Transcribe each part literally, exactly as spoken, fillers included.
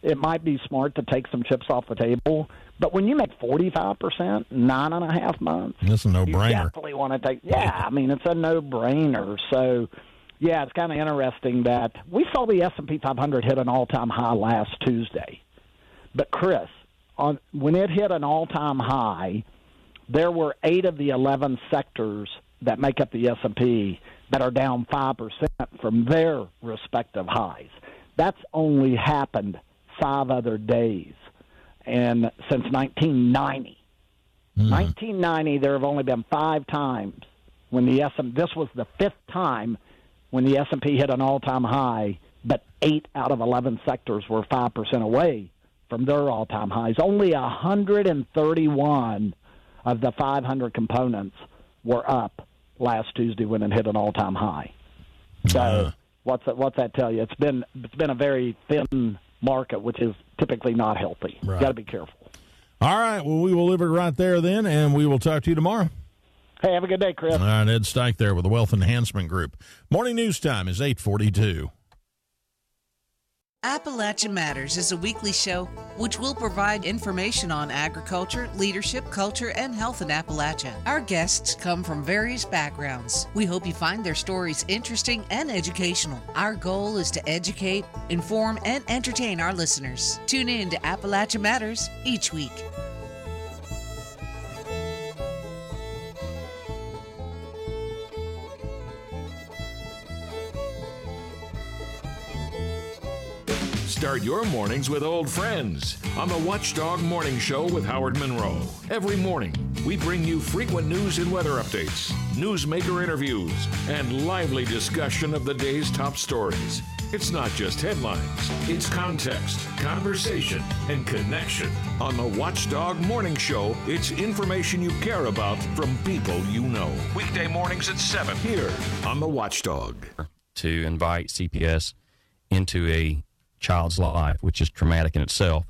it might be smart to take some chips off the table. But when you make forty-five percent, nine and a half months, that's a no-brainer. You definitely want to take. Yeah, I mean it's a no-brainer. So, yeah, it's kind of interesting that we saw the S and P five hundred hit an all-time high last Tuesday. But Chris, on when it hit an all-time high, there were eight of the eleven sectors that make up the S and P that are down five percent from their respective highs. That's only happened five other days. And since nineteen ninety, mm-hmm. nineteen ninety, there have only been five times when the S and P, this was the fifth time when the S and P hit an all-time high, but eight out of eleven sectors were five percent away from their all-time highs. Only one hundred thirty-one of the five hundred components were up last Tuesday when it hit an all-time high. So uh. what's that, what's that tell you? It's been it's been a very thin market, which is typically not healthy. Right. Got to be careful. All right. Well, we will leave it right there then, and we will talk to you tomorrow. Hey, have a good day, Chris. All right, Ed Steich there with the Wealth Enhancement Group. Morning news time is eight forty-two. Appalachia Matters is a weekly show which will provide information on agriculture, leadership, culture, and health in Appalachia. Our guests come from various backgrounds. We hope you find their stories interesting and educational. Our goal is to educate, inform, and entertain our listeners. Tune in to Appalachia Matters each week. Start your mornings with old friends on the Watchdog Morning Show with Howard Monroe. Every morning, we bring you frequent news and weather updates, newsmaker interviews, and lively discussion of the day's top stories. It's not just headlines, it's context, conversation, and connection. On the Watchdog Morning Show, it's information you care about from people you know. Weekday mornings at seven here on the Watchdog. To invite C P S into a child's life, which is traumatic in itself,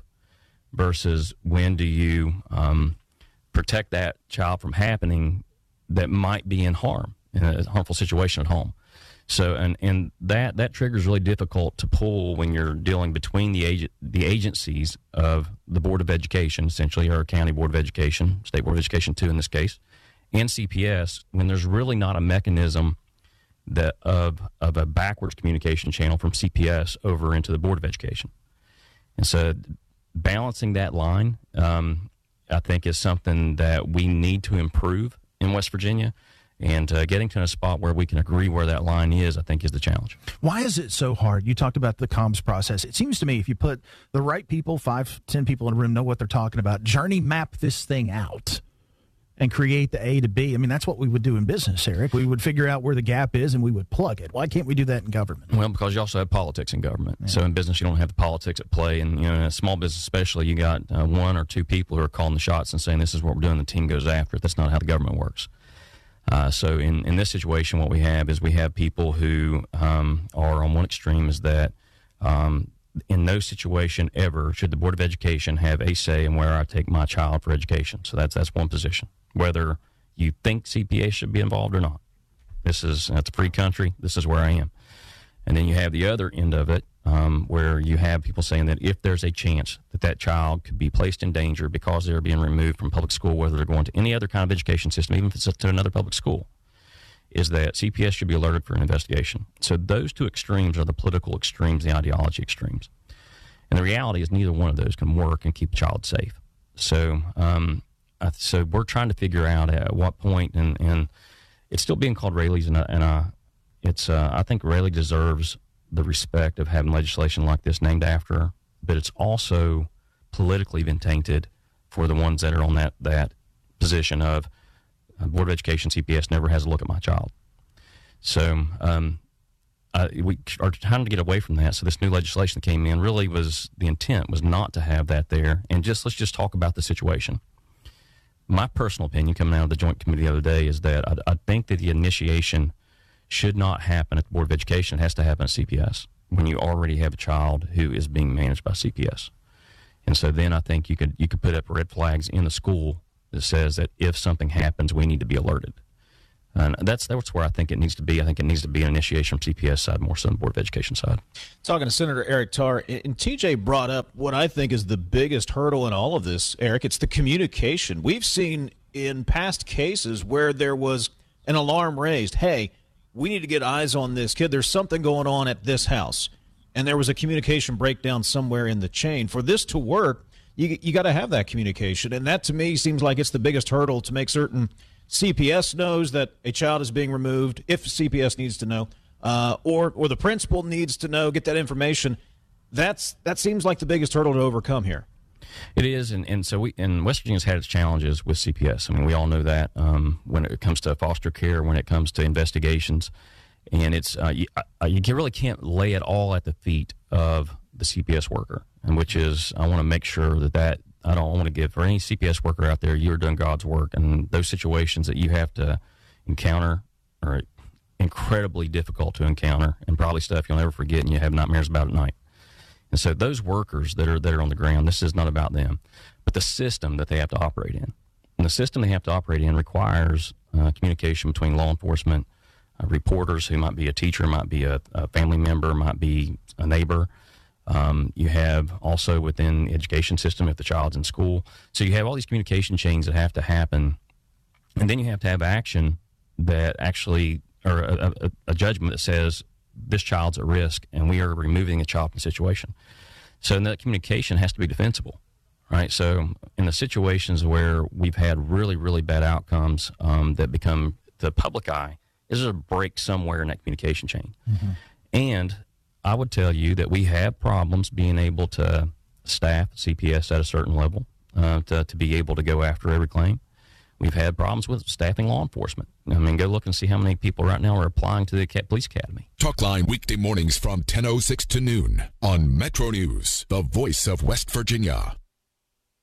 versus when do you um, protect that child from happening that might be in harm, in a harmful situation at home. So, and, and that, that trigger is really difficult to pull when you're dealing between the agent, the agencies of the Board of Education, essentially, or County Board of Education, State Board of Education too in this case, and C P S, when there's really not a mechanism that of of a backwards communication channel from C P S over into the Board of Education. And so balancing that line, um, I think, is something that we need to improve in West Virginia. And uh, getting to a spot where we can agree where that line is, I think, is the challenge. Why is it so hard? You talked about the comms process. It seems to me if you put the right people, five, ten people in a room, know what they're talking about, journey map this thing out, and create the A to B. I mean, that's what we would do in business, Eric. We would figure out where the gap is, and we would plug it. Why can't we do that in government? Well, because you also have politics in government. Yeah. So in business, you don't have the politics at play. And, you know, in a small business especially, you got uh, one or two people who are calling the shots and saying, this is what we're doing, the team goes after it. That's not how the government works. Uh, so in, in this situation, what we have is we have people who um, are on one extreme is that um, in no situation ever should the Board of Education have a say in where I take my child for education. So that's that's one position. Whether you think C P S should be involved or not. This is, that's a free country. This is where I am. And then you have the other end of it, um, where you have people saying that if there's a chance that that child could be placed in danger because they're being removed from public school, whether they're going to any other kind of education system, even if it's to another public school, is that C P S should be alerted for an investigation. So those two extremes are the political extremes, the ideology extremes. And the reality is neither one of those can work and keep a child safe. So, um, So we're trying to figure out at what point, and, and it's still being called Raley's, and, and uh, it's uh, I think Raley deserves the respect of having legislation like this named after her, but it's also politically been tainted for the ones that are on that, that position of uh, Board of Education, C P S never has a look at my child. So um, uh, we are trying to get away from that. So this new legislation that came in really was, the intent was not to have that there, and just let's just talk about the situation. My personal opinion coming out of the Joint Committee the other day is that I, I think that the initiation should not happen at the Board of Education. It has to happen at C P S when you already have a child who is being managed by C P S. And so then I think you could you could put up red flags in the school that says that if something happens, we need to be alerted. And that's that's where I think it needs to be. I think it needs to be an initiation from C P S side more so than the Board of Education side. Talking to Senator Eric Tarr, and T J brought up what I think is the biggest hurdle in all of this, Eric. It's the communication. We've seen in past cases where there was an alarm raised. Hey, we need to get eyes on this kid. There's something going on at this house. And there was a communication breakdown somewhere in the chain. For this to work, you you got to have that communication. And that, to me, seems like it's the biggest hurdle to make certain C P S knows that a child is being removed, if C P S needs to know, uh, or or the principal needs to know, get that information. That's that seems like the biggest hurdle to overcome here. It is, and, and so we and West Virginia's had its challenges with C P S. I mean, we all know that um, when it comes to foster care, when it comes to investigations, and it's uh, you, uh, you really can't lay it all at the feet of the C P S worker, and which is I want to make sure that that. I don't want to give, for any C P S worker out there, you're doing God's work, and those situations that you have to encounter are incredibly difficult to encounter, and probably stuff you'll never forget and you have nightmares about at night. And so those workers that are that are on the ground, this is not about them, but the system that they have to operate in. And the system they have to operate in requires uh, communication between law enforcement, uh, reporters who might be a teacher, might be a, a family member, might be a neighbor. Um, you have also within the education system if the child's in school. So you have all these communication chains that have to happen. And then you have to have action that actually, or a, a, a judgment that says this child's at risk and we are removing a child from the situation. So that communication has to be defensible, right? So in the situations where we've had really, really bad outcomes um, that become the public eye, is a break somewhere in that communication chain. Mm-hmm. And I would tell you that we have problems being able to staff C P S at a certain level uh, to, to be able to go after every claim. We've had problems with staffing law enforcement. I mean, go look and see how many people right now are applying to the police academy. Talkline weekday mornings from ten oh six to noon on Metro News, the voice of West Virginia.